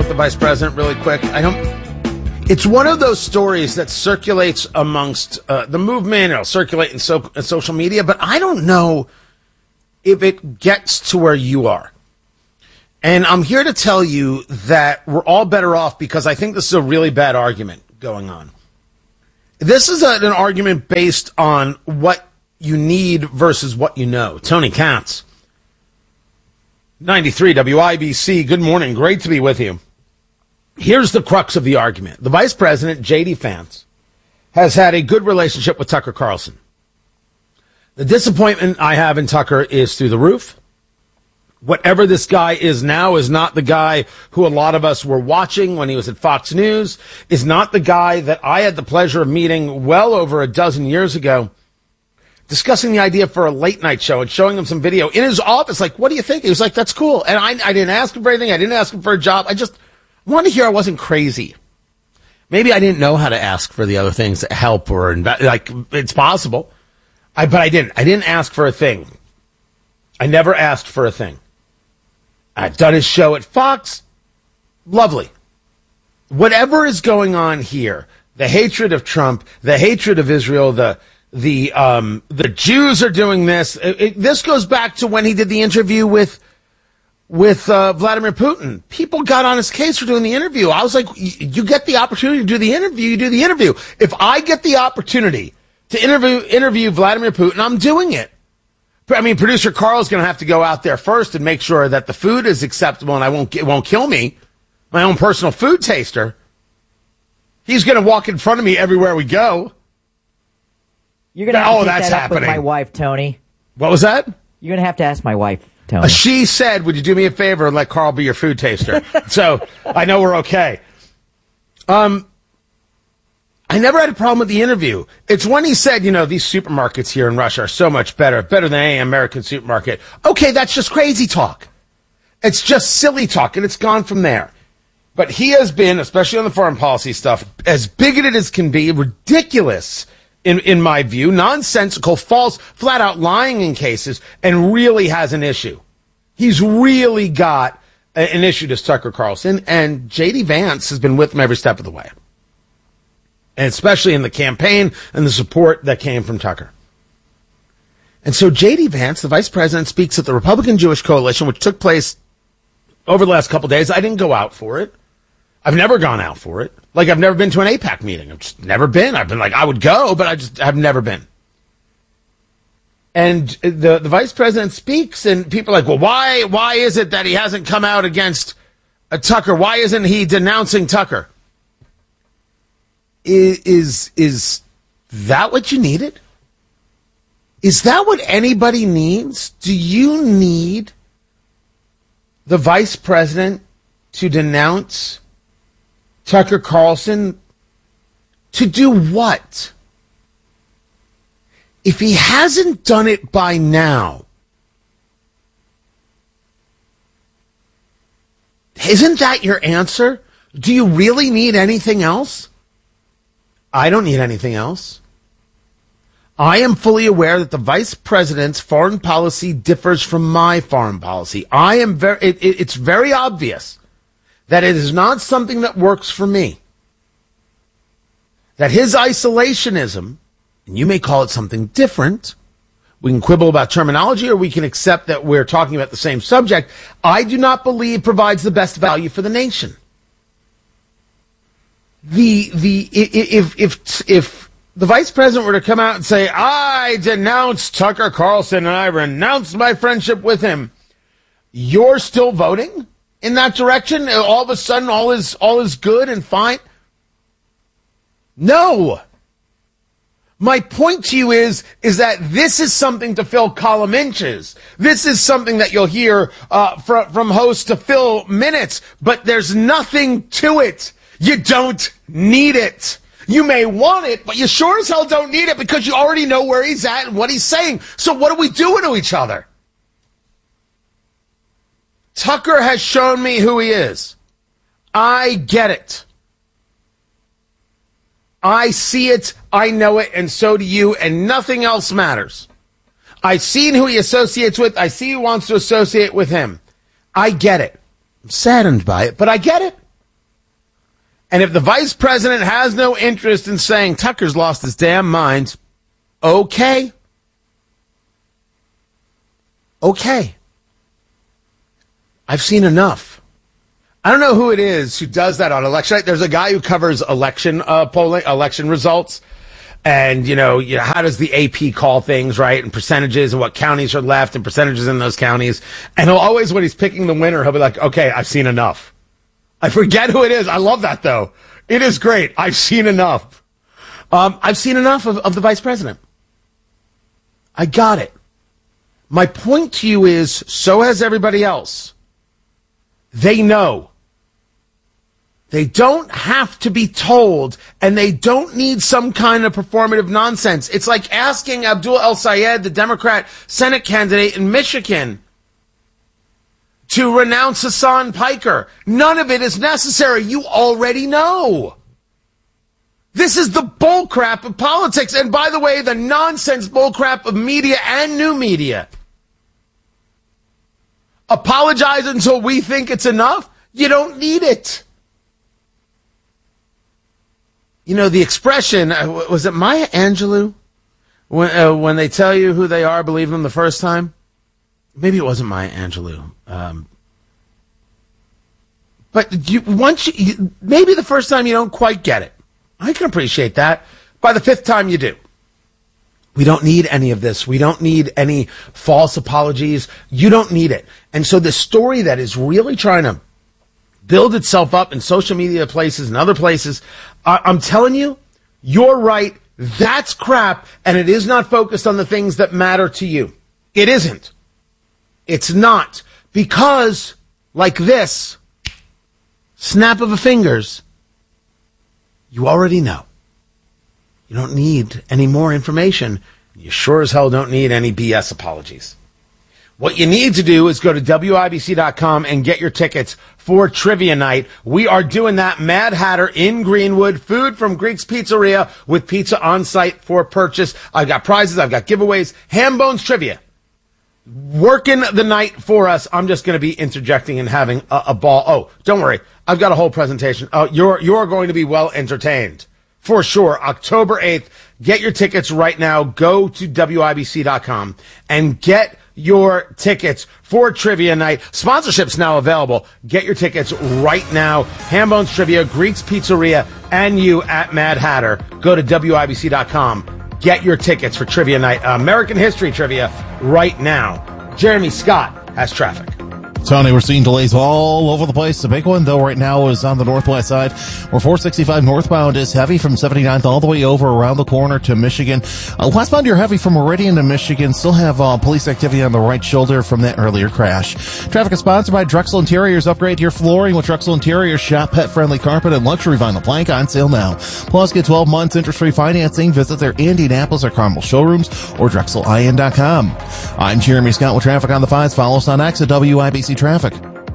the vice president really quick? It's one of those stories that circulates amongst the movement. It'll circulate in social media, but I don't know if it gets to where you are. And I'm here to tell you that we're all better off because I think this is a really bad argument going on. This is an argument based on what you need versus what you know. Tony Katz, 93 WIBC. Good morning. Great to be with you. Here's the crux of the argument. The vice president, J.D. Vance, has had a good relationship with Tucker Carlson. The disappointment I have in Tucker is through the roof. Whatever this guy is now is not the guy who a lot of us were watching when he was at Fox News, is not the guy that I had the pleasure of meeting well over a dozen years ago, discussing the idea for a late night show and showing him some video in his office. Like, what do you think? He was like, that's cool. And I didn't ask him for anything. I didn't ask him for a job. I just wanted to hear I wasn't crazy. Maybe I didn't know how to ask for the other things that help or like it's possible. But I didn't. I didn't ask for a thing. I never asked for a thing. I've done his show at Fox. Lovely. Whatever is going on here, the hatred of Trump, the hatred of Israel, the Jews are doing this. This goes back to when he did the interview with Vladimir Putin. People got on his case for doing the interview. I was like, you get the opportunity to do the interview, you do the interview. If I get the opportunity to interview Vladimir Putin, I'm doing it. I mean, producer Carl's going to have to go out there first and make sure that the food is acceptable and it won't kill me. My own personal food taster. He's going to walk in front of me everywhere we go. You're going to have to take that up with my wife, Tony. What was that? You're going to have to ask my wife, Tony. She said, would you do me a favor and let Carl be your food taster? So I know we're okay. I never had a problem with the interview. It's when he said, these supermarkets here in Russia are so much better than any American supermarket. Okay, that's just crazy talk. It's just silly talk, and it's gone from there. But he has been, especially on the foreign policy stuff, as bigoted as can be, ridiculous, in my view, nonsensical, false, flat-out lying in cases, and really has an issue. He's really got an issue to Tucker Carlson, and J.D. Vance has been with him every step of the way. And especially in the campaign and the support that came from Tucker. And so J.D. Vance, the vice president, speaks at the Republican Jewish Coalition, which took place over the last couple of days. I didn't go out for it. I've never gone out for it. Like, I've never been to an AIPAC meeting. I've just never been. I've been like, I would go, but I've never been. And the vice president speaks, and people are like, well, why is it that he hasn't come out against Tucker? Why isn't he denouncing Tucker? Is that what you needed? Is that what anybody needs? Do you need the vice president to denounce Tucker Carlson? To do what? If he hasn't done it by now, isn't that your answer? Do you really need anything else? I don't need anything else. I am fully aware that the vice president's foreign policy differs from my foreign policy. It's very obvious that it is not something that works for me. That his isolationism, and you may call it something different, we can quibble about terminology or we can accept that we're talking about the same subject, I do not believe provides the best value for the nation. If the vice president were to come out and say, I denounce Tucker Carlson and I renounce my friendship with him, you're still voting in that direction? All of a sudden, all is good and fine? No. My point to you is that this is something to fill column inches. This is something that you'll hear from hosts to fill minutes, but there's nothing to it. You don't need it. You may want it, but you sure as hell don't need it because you already know where he's at and what he's saying. So what are we doing to each other? Tucker has shown me who he is. I get it. I see it, I know it, and so do you, and nothing else matters. I've seen who he associates with. I see who wants to associate with him. I get it. I'm saddened by it, but I get it. And if the vice president has no interest in saying Tucker's lost his damn mind, okay. Okay. I've seen enough. I don't know who it is who does that on election night. There's a guy who covers election polling, election results. And, how does the AP call things, right? And percentages and what counties are left and percentages in those counties. And he'll always, when he's picking the winner, he'll be like, okay, I've seen enough. I forget who it is. I love that, though. It is great. I've seen enough. I've seen enough of the vice president. I got it. My point to you is, so has everybody else. They know. They don't have to be told, and they don't need some kind of performative nonsense. It's like asking Abdul El-Sayed, the Democrat Senate candidate in Michigan, to renounce Hassan Piker. None of it is necessary. You already know. This is the bullcrap of politics. And by the way, the nonsense bullcrap of media and new media. Apologize until we think it's enough? You don't need it. The expression, was it Maya Angelou? When they tell you who they are, believe them the first time? Maybe it wasn't Maya Angelou. But maybe the first time you don't quite get it. I can appreciate that. By the fifth time you do. We don't need any of this. We don't need any false apologies. You don't need it. And so the story that is really trying to build itself up in social media places and other places, I'm telling you, you're right. That's crap. And it is not focused on the things that matter to you. It isn't. It's not. Because, like this, snap of a fingers, you already know. You don't need any more information. You sure as hell don't need any BS apologies. What you need to do is go to WIBC.com and get your tickets for Trivia Night. We are doing that. Mad Hatter in Greenwood. Food from Greek's Pizzeria with pizza on site for purchase. I've got prizes. I've got giveaways. Ham Bones Trivia. Working the night for us. I'm just going to be interjecting and having a ball. Oh, don't worry. I've got a whole presentation. Oh, you're going to be well entertained. For sure. October 8th. Get your tickets right now. Go to WIBC.com and get your tickets for Trivia Night. Sponsorships now available. Get your tickets right now. Ham Bones Trivia, Greek's Pizzeria, and you at Mad Hatter. Go to WIBC.com. Get your tickets for Trivia Night. American History Trivia right now. Jeremy Scott has traffic. Tony, we're seeing delays all over the place. The big one, though, right now is on the northwest side, where 465 northbound is heavy from 79th all the way over around the corner to Michigan. Westbound, you're heavy from Meridian to Michigan. Still have police activity on the right shoulder from that earlier crash. Traffic is sponsored by Drexel Interiors. Upgrade your flooring with Drexel Interiors. Shop pet-friendly carpet and luxury vinyl plank on sale now. Plus, get 12 months interest-free financing. Visit their Indianapolis or Carmel showrooms or DrexelIN.com. I'm Jeremy Scott with traffic on the 5s. Follow us on X at WIBC Traffic.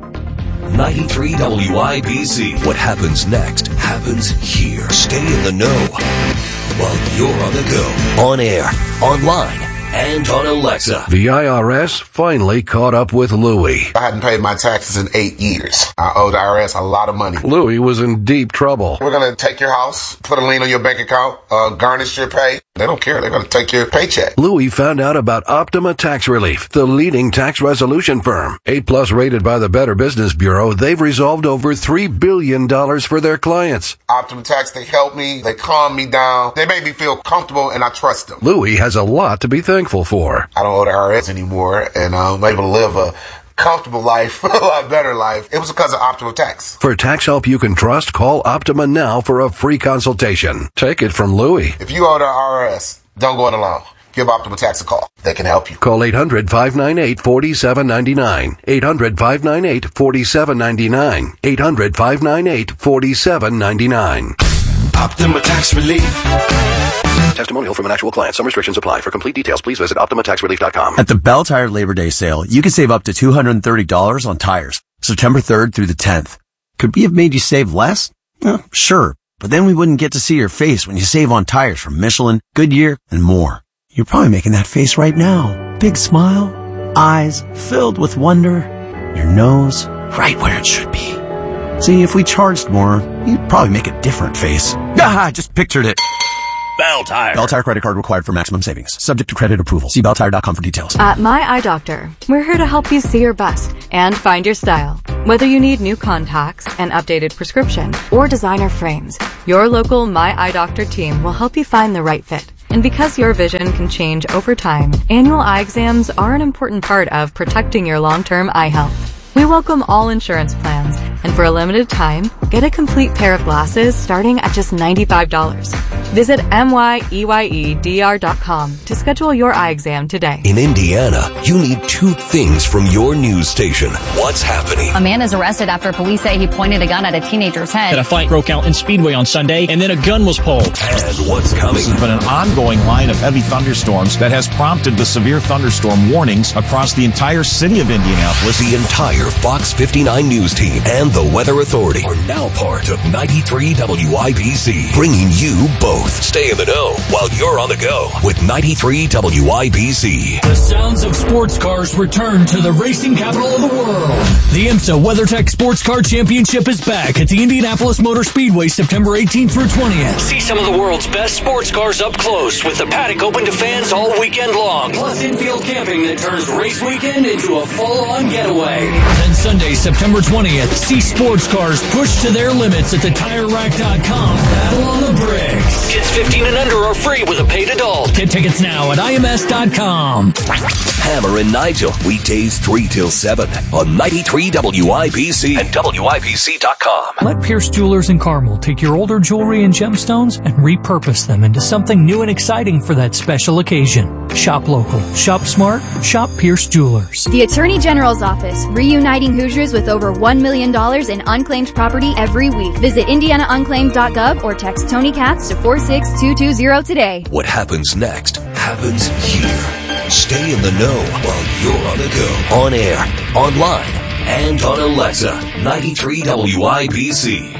93 WIBC. What happens next happens here. Stay in the know while you're on the go. On air, online, and on Alexa. The IRS finally caught up with Louie. I hadn't paid my taxes in 8 years. I owed the IRS a lot of money. Louie was in deep trouble. We're going to take your house, put a lien on your bank account, garnish your pay. They don't care. They're going to take your paycheck. Louie found out about Optima Tax Relief, the leading tax resolution firm. 8+ rated by the Better Business Bureau, they've resolved over $3 billion for their clients. Optima Tax, they help me. They calm me down. They make me feel comfortable, and I trust them. Louie has a lot to be thankful for. I don't owe the IRS anymore, and I'm able to live a comfortable life, a lot better life. It was because of Optima Tax. For tax help you can trust, call Optima now for a free consultation. Take it from Louie. If you owe the IRS, don't go it alone. Give Optima Tax a call. They can help you. Call 800-598-4799. 800-598-4799. 800-598-4799. Optima Tax Relief. Testimonial from an actual client. Some restrictions apply. For complete details, please visit OptimaTaxRelief.com. At the Bell Tire Labor Day sale, you can save up to $230 on tires, September 3rd through the 10th. Could we have made you save less? Well, sure. But then we wouldn't get to see your face when you save on tires from Michelin, Goodyear, and more. You're probably making that face right now. Big smile, eyes filled with wonder, your nose right where it should be. See, if we charged more, you'd probably make a different face. Ah, I just pictured it. Bell Tire. Bell Tire credit card required for maximum savings. Subject to credit approval. See belltire.com for details. At My Eye Doctor, we're here to help you see your best and find your style. Whether you need new contacts, an updated prescription, or designer frames, your local My Eye Doctor team will help you find the right fit. And because your vision can change over time, annual eye exams are an important part of protecting your long-term eye health. We welcome all insurance plans, and for a limited time, get a complete pair of glasses starting at just $95. Visit MYEYEDR.com to schedule your eye exam today. In Indiana, you need two things from your news station. What's happening? A man is arrested after police say he pointed a gun at a teenager's head. A fight broke out in Speedway on Sunday, and then a gun was pulled. And what's coming? This has been an ongoing line of heavy thunderstorms that has prompted the severe thunderstorm warnings across the entire city of Indianapolis. The entire Fox 59 News team and the Weather Authority are now part of 93 WIBC, bringing you both. Stay in the know while you're on the go with 93 WIBC. The sounds of sports cars return to the racing capital of the world. The IMSA WeatherTech Sports Car Championship is back at the Indianapolis Motor Speedway September 18th through 20th. See some of the world's best sports cars up close with the paddock open to fans all weekend long. Plus infield camping that turns race weekend into a full-on getaway. Then Sunday, September 20th, see sports cars pushed to their limits at the TireRack.com Battle on the Bricks. Kids 15 and under are free with a paid adult. Get tickets now at IMS.com. Hammer and Nigel, weekdays 3 till 7 on 93 WIBC and WIBC.com. Let Pierce Jewelers in Carmel take your older jewelry and gemstones and repurpose them into something new and exciting for that special occasion. Shop local, shop smart, shop Pierce Jewelers. The Attorney General's Office, reuniting Hoosiers with over $1 million in unclaimed property every week. Visit IndianaUnclaimed.gov or text Tony Katz to 46220 today. What happens next happens here. Stay in the know while you're on the go. On air, online, and on Alexa. 93 WIBC.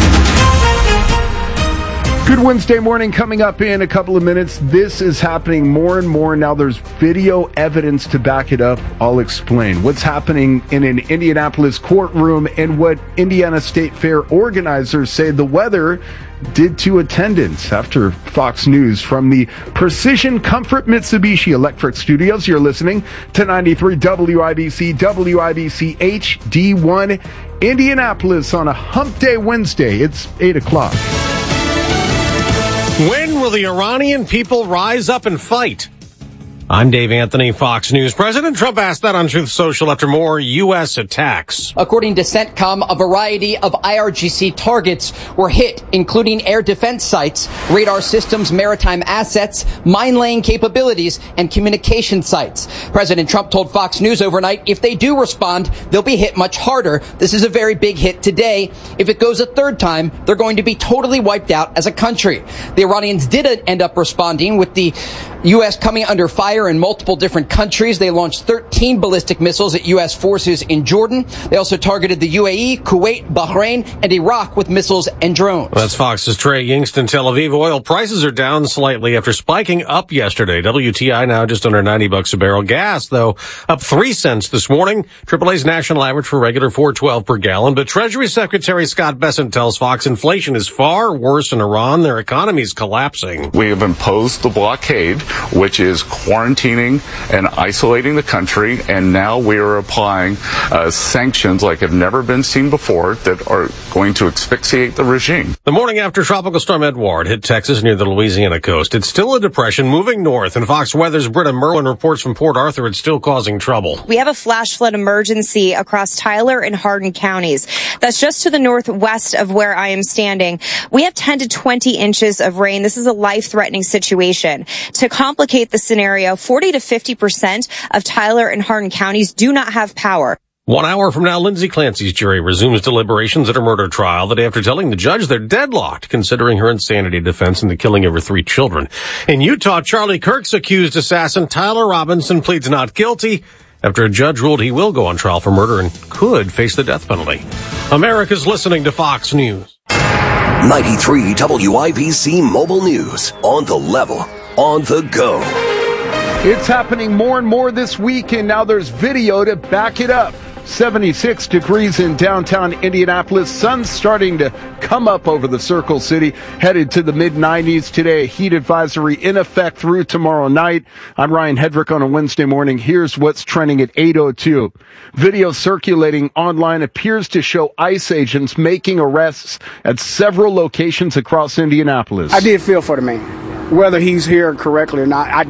Good Wednesday morning coming up in a couple of minutes. This is happening more and more. Now there's video evidence to back it up. I'll explain what's happening in an Indianapolis courtroom and what Indiana State Fair organizers say the weather did to attendance. After Fox News from the Precision Comfort Mitsubishi Electric Studios, you're listening to 93 WIBC, WIBC HD1 Indianapolis on a Hump Day Wednesday. It's 8 o'clock. When will the Iranian people rise up and fight? I'm Dave Anthony, Fox News. President Trump asked that on Truth Social after more U.S. attacks. According to CENTCOM, a variety of IRGC targets were hit, including air defense sites, radar systems, maritime assets, mine-laying capabilities, and communication sites. President Trump told Fox News overnight if they do respond, they'll be hit much harder. This is a very big hit today. If it goes a third time, they're going to be totally wiped out as a country. The Iranians did end up responding with the U.S. coming under fire in multiple different countries. They launched 13 ballistic missiles at U.S. forces in Jordan. They also targeted the UAE, Kuwait, Bahrain, and Iraq with missiles and drones. That's Fox's Trey Yingst. Tel Aviv. Oil prices are down slightly after spiking up yesterday. WTI now just under $90 a barrel. Gas, though, up 3 cents this morning. AAA's national average for regular $4.12 per gallon. But Treasury Secretary Scott Bessent tells Fox inflation is far worse in Iran. Their economy is collapsing. We have imposed the blockade, which is quarantining and isolating the country, and now we are applying sanctions like have never been seen before that are going to asphyxiate the regime. The morning after Tropical Storm Edouard hit Texas near the Louisiana coast, it's still a depression moving north, and Fox Weather's Britta Merwin reports from Port Arthur it's still causing trouble. We have a flash flood emergency across Tyler and Hardin counties. That's just to the northwest of where I am standing. We have 10 to 20 inches of rain. This is a life-threatening situation. To complicate the scenario, 40 to 50% of Tyler and Hardin counties do not have power. 1 hour from now, Lindsay Clancy's jury resumes deliberations at her murder trial the day after telling the judge they're deadlocked, considering her insanity defense in the killing of her 3 children. In Utah, Charlie Kirk's accused assassin Tyler Robinson pleads not guilty after a judge ruled he will go on trial for murder and could face the death penalty. America's listening to Fox News. 93 WIBC Mobile News. On the level. On the go. It's happening more and more this week, and now there's video to back it up. 76 degrees in downtown Indianapolis. Sun's starting to come up over the Circle City, headed to the mid-90s today. A heat advisory in effect through tomorrow night. I'm Ryan Hedrick on a Wednesday morning. Here's what's trending at 8:02. Video circulating online appears to show ICE agents making arrests at several locations across Indianapolis. I did feel for the man. Whether he's here correctly or not, I